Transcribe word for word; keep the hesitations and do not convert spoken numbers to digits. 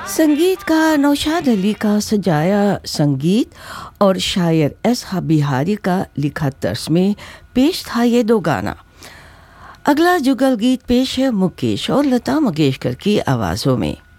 संगीत का नौशाद अली का सजाया संगीत और शायर एस हा बिहारी का लिखा तर्ज में पेश था ये दो गाना। अगला जुगल गीत पेश है मुकेश और लता मंगेशकर की आवाज़ों में।